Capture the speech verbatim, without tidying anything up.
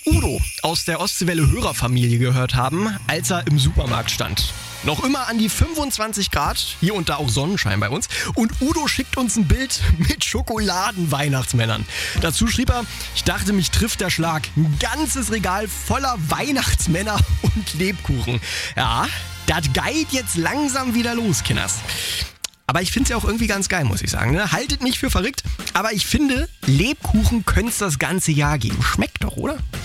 Udo aus der Ostseewelle-Hörerfamilie gehört haben, als er im Supermarkt stand. Noch immer an die fünfundzwanzig Grad, hier und da auch Sonnenschein bei uns. Und Udo schickt uns ein Bild mit Schokoladen-Weihnachtsmännern. Dazu schrieb er, ich dachte, mich trifft der Schlag. Ein ganzes Regal voller Weihnachtsmänner und Lebkuchen. Ja, das geht jetzt langsam wieder los, Kinders. Aber ich finde es ja auch irgendwie ganz geil, muss ich sagen. Ne? Haltet mich für verrückt, aber ich finde, Lebkuchen könnte es das ganze Jahr geben. Schmeckt doch, oder?